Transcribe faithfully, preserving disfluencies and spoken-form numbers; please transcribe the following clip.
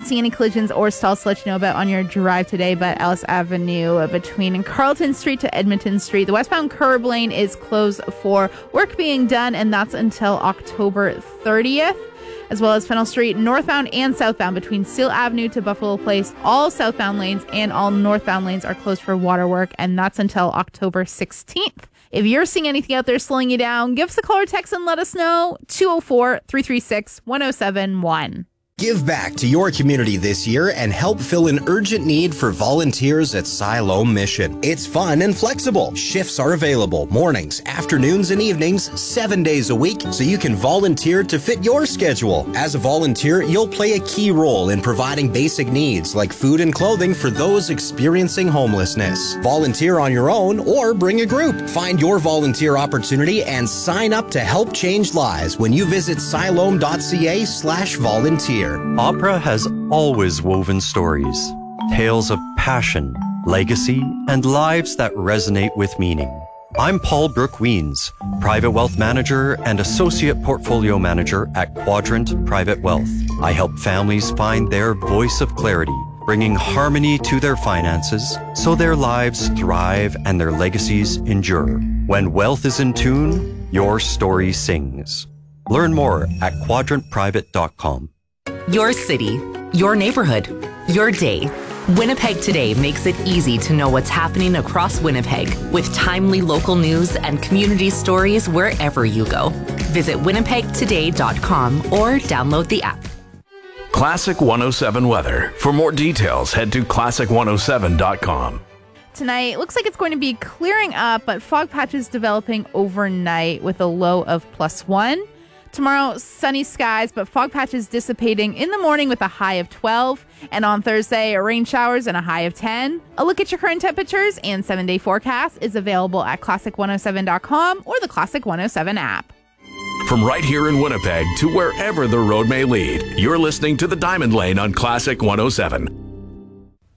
seeing any collisions or stalls to let you know about on your drive today, but Ellis Avenue between Carlton Street to Edmonton Street. The westbound curb lane is closed for work being done, and that's until October thirtieth. As well as Fennell Street, northbound and southbound between Seal Avenue to Buffalo Place. All southbound lanes and all northbound lanes are closed for water work, and that's until October sixteenth. If you're seeing anything out there slowing you down, give us a call or text and let us know. two oh four, three three six, one oh seven one. Give back to your community this year and help fill an urgent need for volunteers at Siloam Mission. It's fun and flexible. Shifts are available mornings, afternoons, and evenings, seven days a week, so you can volunteer to fit your schedule. As a volunteer, you'll play a key role in providing basic needs like food and clothing for those experiencing homelessness. Volunteer on your own or bring a group. Find your volunteer opportunity and sign up to help change lives when you visit siloam.ca slash volunteer. Opera has always woven stories, tales of passion, legacy, and lives that resonate with meaning. I'm Paul Brooke Weens, Private Wealth Manager and Associate Portfolio Manager at Quadrant Private Wealth. I help families find their voice of clarity, bringing harmony to their finances so their lives thrive and their legacies endure. When wealth is in tune, your story sings. Learn more at quadrant private dot com. Your city, your neighborhood, your day. Winnipeg Today makes it easy to know what's happening across Winnipeg with timely local news and community stories wherever you go. Visit winnipeg today dot com or download the app. Classic one oh seven weather. For more details, head to classic one oh seven dot com. Tonight, looks like it's going to be clearing up, but fog patches developing overnight with a low of plus one. Tomorrow, sunny skies, but fog patches dissipating in the morning with a high of twelve. And on Thursday, rain showers and a high of ten. A look at your current temperatures and seven-day forecast is available at classic one oh seven dot com or the Classic one oh seven app. From right here in Winnipeg to wherever the road may lead, you're listening to The Diamond Lane on Classic one oh seven.